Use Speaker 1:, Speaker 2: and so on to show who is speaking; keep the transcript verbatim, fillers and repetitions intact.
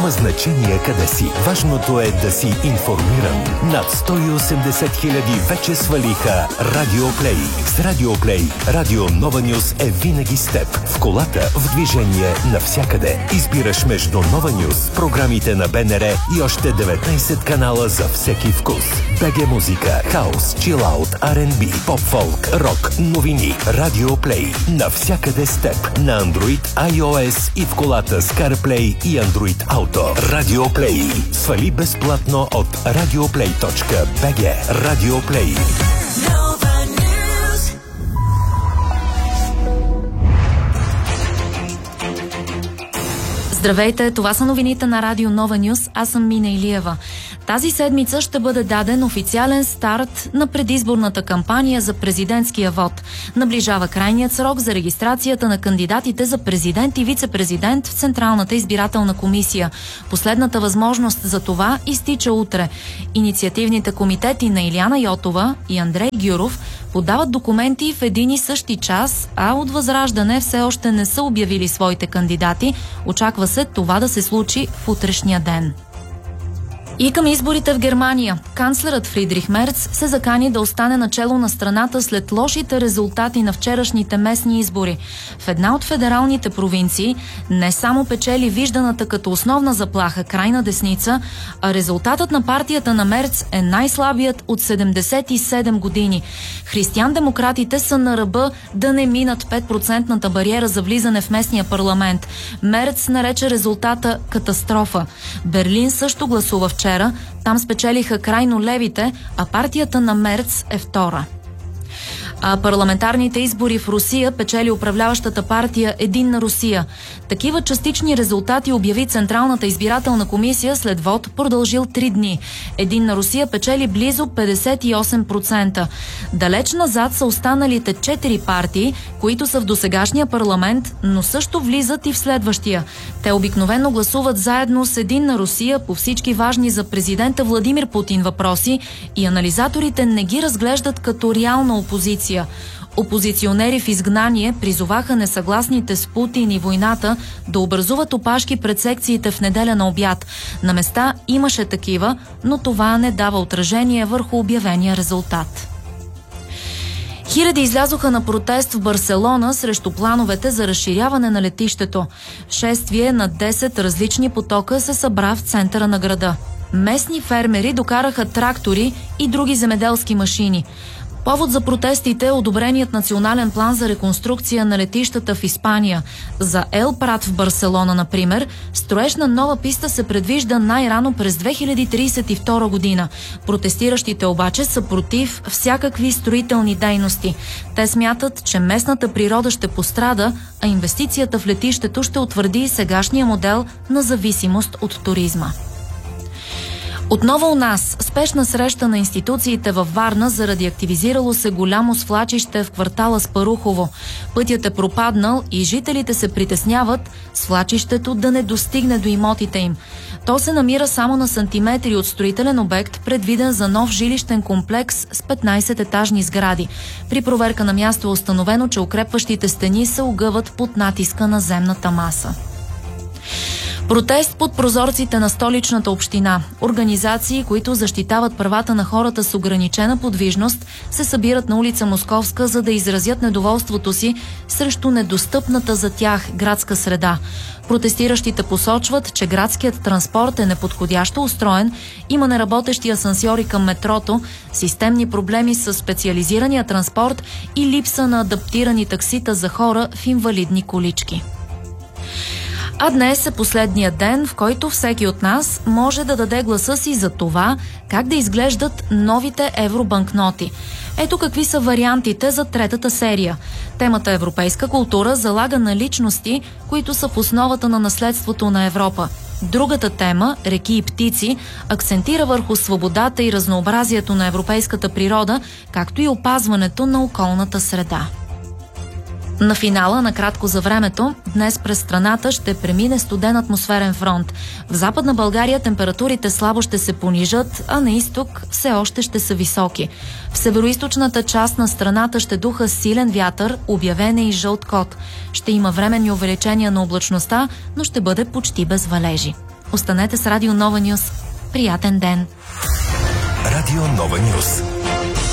Speaker 1: Няма значение къде си. Важното е да си информиран. Над сто и осемдесет хиляди вече свалиха Радио Плей. С Радио Плей, Радио Нова Нюз е винаги с теб. В колата, в движение, навсякъде. Избираш между Нова Нюз, програмите на БНР и още деветнайсет канала за всеки вкус. БГ музика, хаус, чилаут, Ар енд Би, поп-фолк, рок, новини. Радио Плей. Навсякъде с теб. На Android, iOS и в колата с CarPlay и Android Auto. Радио Плей. Свали безплатно от радиоплей точка би джи. Радио Плей.
Speaker 2: Здравейте, това са новините на Радио Нова Нюз. Аз съм Мина Илиева. Тази седмица ще бъде даден официален старт на предизборната кампания за президентския вод. Наближава крайният срок за регистрацията на кандидатите за президент и вице-президент в Централната избирателна комисия. Последната възможност за това изтича утре. Инициативните комитети на Илияна Йотова и Андрей Гюров подават документи в един и същи час, а от Възраждане все още не са обявили своите кандидати. Очаква се това да се случи в утрешния ден. И към изборите в Германия. Канцлерът Фридрих Мерц се закани да остане начело на страната след лошите резултати на вчерашните местни избори. В една от федералните провинции не само печели вижданата като основна заплаха крайна десница, а резултатът на партията на Мерц е най-слабият от седемдесет и седем години. Християн-демократите са на ръба да не минат пет процентната бариера за влизане в местния парламент. Мерц нарече резултата катастрофа. Берлин също гласува вчера. Там спечелиха крайно левите, а партията на Мерц е втора. А парламентарните избори в Русия печели управляващата партия Единна Русия. Такива частични резултати обяви Централната избирателна комисия след вод, продължил три дни. Единна Русия печели близо петдесет и осем процента. Далеч назад са останалите четири партии, които са в досегашния парламент, но също влизат и в следващия. Те обикновено гласуват заедно с Единна Русия по всички важни за президента Владимир Путин въпроси и анализаторите не ги разглеждат като реална опозиция. Опозиционери в изгнание призоваха несъгласните с Путин и войната да образуват опашки пред секциите в неделя на обяд. На места имаше такива, но това не дава отражение върху обявения резултат. Хиляди излязоха на протест в Барселона срещу плановете за разширяване на летището. Шествие на десет различни потока се събра в центъра на града. Местни фермери докараха трактори и други земеделски машини. Повод за протестите е одобреният национален план за реконструкция на летищата в Испания. За Ел Прат в Барселона, например, строеж на нова писта се предвижда най-рано през две хиляди тридесет и втора година. Протестиращите обаче са против всякакви строителни дейности. Те смятат, че местната природа ще пострада, а инвестицията в летището ще утвърди сегашния модел на зависимост от туризма. Отново у нас спешна среща на институциите във Варна заради активизирало се голямо свлачище в квартала Спарухово. Пътят е пропаднал и жителите се притесняват свлачището да не достигне до имотите им. То се намира само на сантиметри от строителен обект, предвиден за нов жилищен комплекс с петнайсет етажни сгради. При проверка на място е установено, че укрепващите стени се огъват под натиска на земната маса. Протест под прозорците на столичната община. Организации, които защитават правата на хората с ограничена подвижност, се събират на улица Московска, за да изразят недоволството си срещу недостъпната за тях градска среда. Протестиращите посочват, че градският транспорт е неподходящо устроен, има неработещи асансьори към метрото, системни проблеми с специализирания транспорт и липса на адаптирани таксита за хора в инвалидни колички. А днес е последният ден, в който всеки от нас може да даде гласа си за това как да изглеждат новите евробанкноти. Ето какви са вариантите за третата серия. Темата европейска култура залага на личности, които са в основата на наследството на Европа. Другата тема, реки и птици, акцентира върху свободата и разнообразието на европейската природа, както и опазването на околната среда. На финала, накратко за времето, днес през страната ще премине студен атмосферен фронт. В Западна България температурите слабо ще се понижат, а на изток все още ще са високи. В североизточната част на страната ще духа силен вятър, обявен е и жълт код. Ще има временни увеличения на облачността, но ще бъде почти без валежи. Останете с Радио Нова Нюс. Приятен ден!
Speaker 1: Радио Нова Нюс.